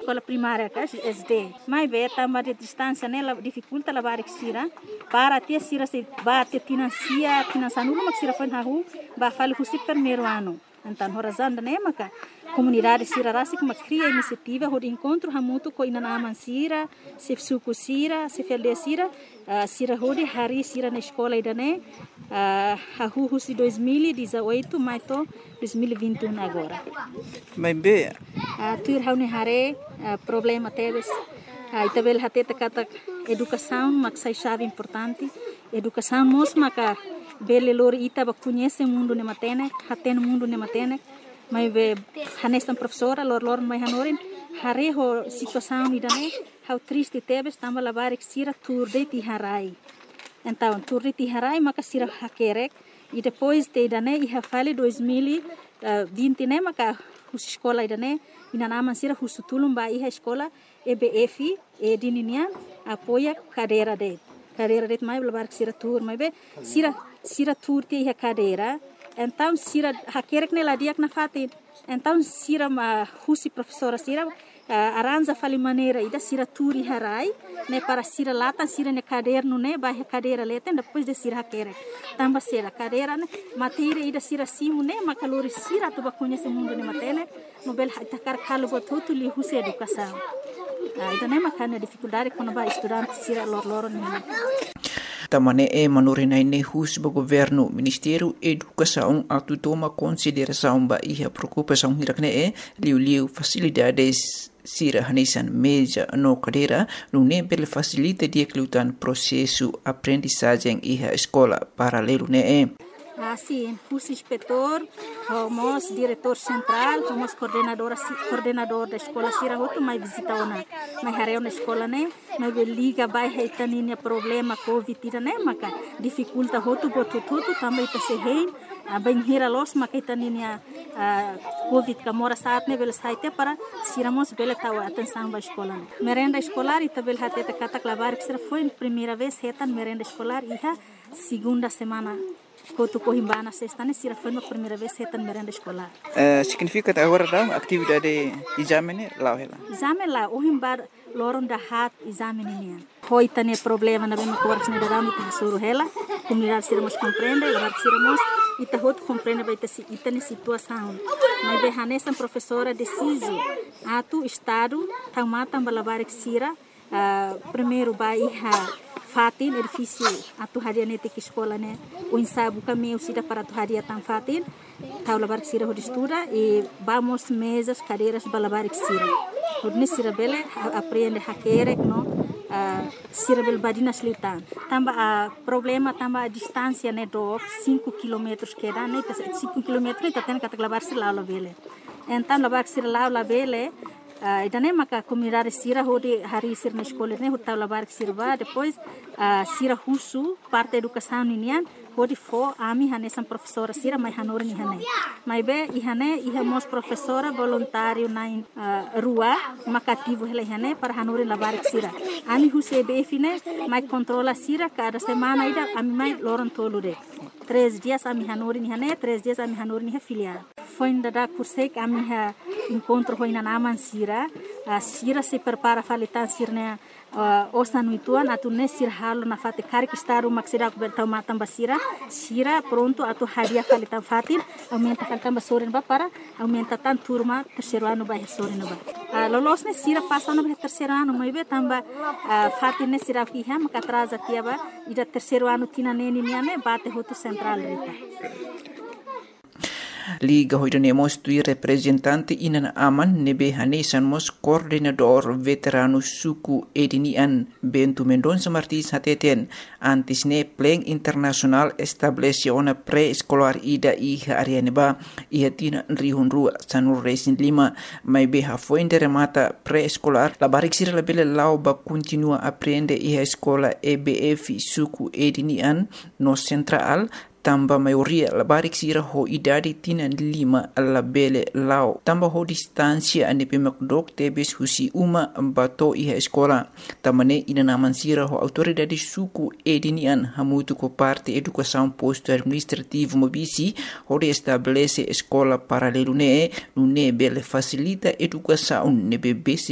escola primária que SD. Mas bem, também de distância nela dificulta levar que sira para ter sira se bate financia não mas sira foi na rua, vai fazer o primeiro ano. Então, horazanda né, maka comunidade sira rasi como cria iniciativa de encontro hamutu ko inanaman sira, se suku sira, se felde sira, sira hodi hari sira na escola ida né, husi 2018 mas to 2021 agora. Mas bem, tuir haune hare problema teves, itabel hateta kata educação, mas sai chave importante, educação mos maka bele lori ita ba conhece o mundo ne matene, haten mundo ne matene, mas be hanestan professora lor mai hanorin, hare ho situação idane, how triste tebes tamba labar sira turde ti harai. Então turde ti harai maka sira hakerek e depois te idane e hafale 2020 ne maka hus escola idane inanaman sira husutulum ba iha escola EBF e dininian apoia cadeira de mais levar que sira tur mas be sira tur te iha cadeira então sira hakerek ne ladiak na fatin então sira ma husi professora sira aranja fali maneira ida sira turi harai ne para sira latan sira ne caderno ne ba cadeira leten depois de sira hakerek tamba sira cadeira ne matéria ida sira simu ne makalori sira tu ba conhece mundo ne matene no bel takar kalu botutu li husi educação ida ne makana dificuldade quando ba estudante sira lor ne tamane manurina ne hus bo governo Ministério Educação atu toma consideração ba iha preocupação hirakne liu facilidades sira hanesan meja no cadeira no nebel facilita dieklutan processo aprendizagem iha escola paralelo ne sim, o inspetor, o diretor central, o coordenador da escola sira hotu mai visita ona, mai hareu na escola né, mai liga vai reitaninya problema covid tira né, maka dificulta hotu botutu também tá se rein, bem hira los maka itaninya covid kamora saat ne bel saite para siramos bel tawa atenção ba escola. Merenda escolar ita bel hateta kata clavar que foi primeira vez retan merenda escolar iha segunda semana Kotu Cohimbana sexta ne sira foi a primeira vez retan merenda escolar. Significa agora da atividade exame lá ela. Exame lá o himbar loron da hat exame ne. Hoi tane problema na bem cortes ne da muito suru hela, comunidade sira mos compreende, lá sira mos ita hot compreende vai ter ita ne situação. Mas be hanesa professora deciso atu estado tamata balabar sira primeiro bairra fatin edifício atu hadia nete que escola né o ensaio caminho sida para atu hadia tan fatin taula que sira estuda e vamos mesas cadeiras balabar que sira hodne sira bele aprende hakerek no sira bel badina slutan tamba a problema tamba a distância né do 5 km que dá né 5 km tá tendo que lavar sira lá bele então lavar sira lá bele idane maka comunidade sira hodi hari sir na escola ne hota labar que sirva depois sira husu parte educação ninian hodi fo ami hanesan professora sira mai hanor ni hane mai be ihane ihamos professora voluntário na rua makativo hele hane para hanor labar que sira ami huse be fine mai controla sira cada semana ida ami mai loron tolude 3 dias ami hanor ni hane 3 dias ami hanor ni filial foi ainda da cursek ami ha encontro foi na naman sira sira se prepara falitan sirne osan ituan atu ne sir halo na fate kari que está uma sira coberta matam basira sira pronto atu hadia falitan fatin aumenta falitan basorin ba para aumenta tan turma terceiro ano ba sorin ba lolos ne sira passa no terceiro ano mai be tamba fatin ne sira ki ha maka atrasa tiaba ida terceiro ano tina ne ne bate hoto central rita Liga hoidanemos tui representante inan aman nebe hanesan mos coordenador veterano suku edinian Bento Mendonça Martins hateten antis ne pleng internasional estableciona pre-escolar ida iha arianeba iha tina rihun rua sanur resin 5 mai beha foinde remata pre-escolar la barik sira la bele lau ba continua aprende iha escola EBF suku edinian no central tamba maioria la barik sira ho idadi tina 5 la bele lao tamba ho distancia ane pemakdok tebes husi uma bato iha escola tamane ina naman sira ho autoridade suku edinian hamutu ko parte educação posto administrativo mobisi ho de estabelece escola paralelo ne bele facilita educação ne bebesi